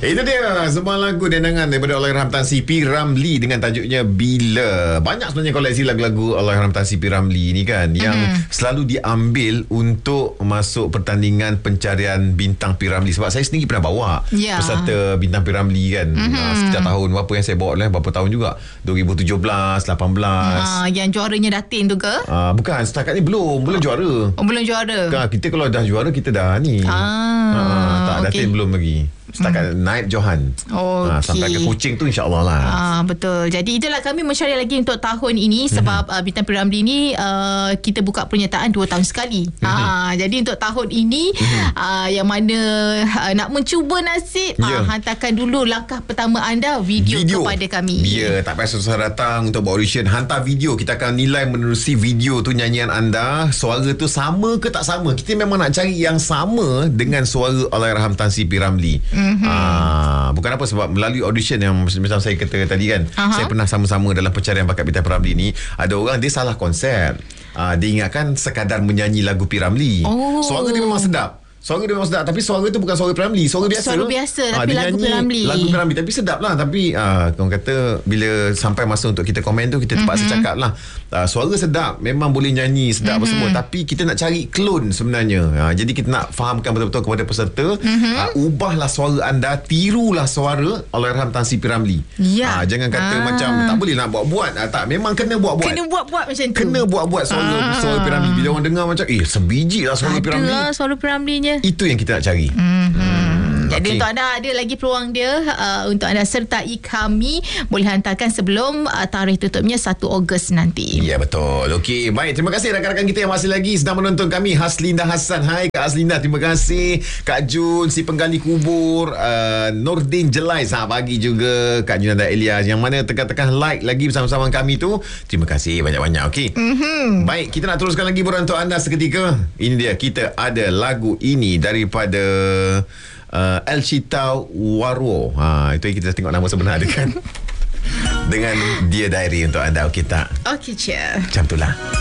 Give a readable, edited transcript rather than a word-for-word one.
Itu dia sebuah lagu dendangan daripada Allahyarham Tan Sri P. Ramlee dengan tajuknya Bila. Banyak sebenarnya koleksi lagu-lagu Allahyarham Tan Sri P. Ramlee ni kan yang selalu diambil untuk masuk pertandingan pencarian bintang P. Ramlee. Sebab saya sendiri pernah bawa peserta bintang P. Ramlee kan. Setiap tahun berapa yang saya bawa lah, berapa tahun juga, 2017, 18. Yang juaranya Datin tu ke? Bukan, setakat ni belum juara. Belum juara. Kita kalau dah juara kita dah ni. Tak, Datin belum lagi. Setakat naik Johan. Sampai ke Kuching tu insya-Allah lah. Betul. Jadi itulah kami mencari lagi untuk tahun ini sebab bintang P. Ramlee ni kita buka pernyataan 2 tahun sekali. Jadi untuk tahun ini yang mana nak mencuba nasib, hantarkan dulu langkah pertama anda video kepada kami. Tak payah susah datang untuk buat audition, hantar video. Kita akan nilai menerusi video tu, nyanyian anda, suara tu sama ke tak sama. Kita memang nak cari yang sama dengan suara Allahyarham Tan Sri P. Ramlee. Bukan apa, sebab melalui audition yang macam saya kata tadi kan, saya pernah sama-sama dalam pencarian bakat bintang P. Ramlee ni. Ada orang dia salah konsep. Dia ingatkan sekadar menyanyi lagu P. Ramlee. Suara dia memang sedap. Tapi suara tu bukan suara P. Ramlee, suara biasa. Tapi lagu P. Ramlee. Lagu P. Ramlee tapi sedap lah. Tapi orang kata bila sampai masa untuk kita komen tu, kita terpaksa cakap lah, suara sedap, memang boleh nyanyi sedap apa semua, tapi kita nak cari klon sebenarnya. Jadi kita nak fahamkan betul-betul kepada peserta, ubahlah suara anda, tirulah suara Allahyarham Tan Sri P. Ramlee. Jangan kata macam tak boleh nak buat-buat. Tak, memang kena buat-buat. Kena buat-buat macam tu. Kena buat-buat suara P. Ramlee. Bila orang dengar macam sebiji lah suara P. Ramlee. Suara P. Ramlee-nya. Itu yang kita nak cari. Jadi untuk anda ada lagi peluang dia untuk anda sertai kami, boleh hantarkan sebelum tarikh tutupnya 1 Ogos nanti. Ya, betul. Okey, baik, terima kasih rakan-rakan kita yang masih lagi sedang menonton kami. Haslinda Hassan, hai Kak Haslinda, terima kasih. Kak Jun, si penggali kubur, Nordin Jelais, pagi juga Kak Junanda Elias, yang mana tekan-tekan like lagi bersama-sama kami tu. Terima kasih banyak-banyak. Okey. Baik, kita nak teruskan lagi buruan untuk anda seketika. Ini dia, kita ada lagu ini daripada El Chitao Warwo. Itu yang kita tengok nama sebenar dia kan. Dengan Dear Diary untuk anda. Okey tak? Okey, Cik. Macam itulah.